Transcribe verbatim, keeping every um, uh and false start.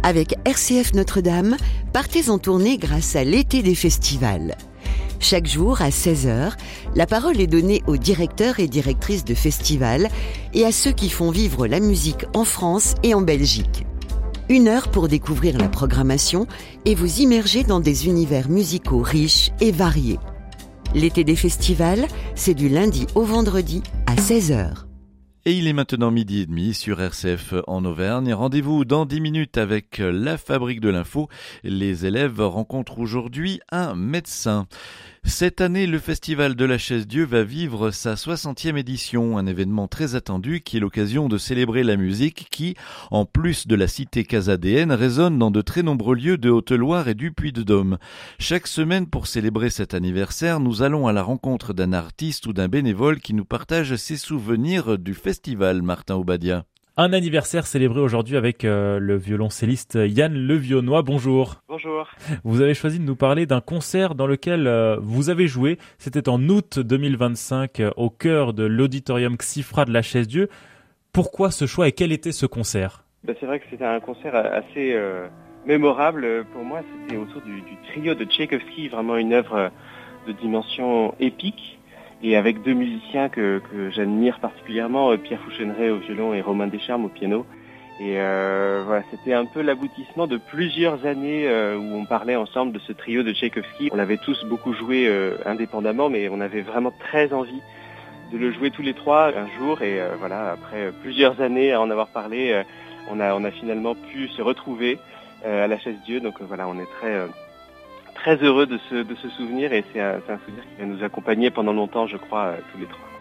Avec R C F Notre-Dame, partez en tournée grâce à l'été des festivals. Chaque jour, à seize heures, la parole est donnée aux directeurs et directrices de festivals et à ceux qui font vivre la musique en France et en Belgique. Une heure pour découvrir la programmation et vous immerger dans des univers musicaux riches et variés. L'été des festivals, c'est du lundi au vendredi à seize heures. Et il est maintenant midi et demi sur R C F en Auvergne. Rendez-vous dans dix minutes avec la Fabrique de l'Info. Les élèves rencontrent aujourd'hui un médecin. Cette année, le Festival de la Chaise-Dieu va vivre sa soixantième édition, un événement très attendu qui est l'occasion de célébrer la musique qui, en plus de la cité casadéenne, résonne dans de très nombreux lieux de Haute-Loire et du Puy-de-Dôme. Chaque semaine, pour célébrer cet anniversaire, nous allons à la rencontre d'un artiste ou d'un bénévole qui nous partage ses souvenirs du festival, Martin Obadia. Un anniversaire célébré aujourd'hui avec euh, le violoncelliste Yann Levionnois. Bonjour. Bonjour. Vous avez choisi de nous parler d'un concert dans lequel euh, vous avez joué. C'était en août deux mille vingt-cinq euh, au cœur de l'auditorium Xifra de la Chaise-Dieu. Pourquoi ce choix et quel était ce concert ? Ben, c'est vrai que c'était un concert assez euh, mémorable. Pour moi, c'était autour du, du trio de Tchaïkovski, vraiment une œuvre de dimension épique. Et avec deux musiciens que, que j'admire particulièrement, Pierre Fouchenray au violon et Romain Descharmes au piano. Et euh, voilà, c'était un peu l'aboutissement de plusieurs années euh, où on parlait ensemble de ce trio de Tchaïkovski. On l'avait tous beaucoup joué euh, indépendamment, mais on avait vraiment très envie de le jouer tous les trois un jour. Et euh, voilà, après plusieurs années à en avoir parlé, euh, on a on a finalement pu se retrouver euh, à la Chaise-Dieu. Donc euh, voilà, on est très euh, très heureux de ce, de ce souvenir et c'est un, c'est un souvenir qui va nous accompagner pendant longtemps, je crois, euh, tous les trois.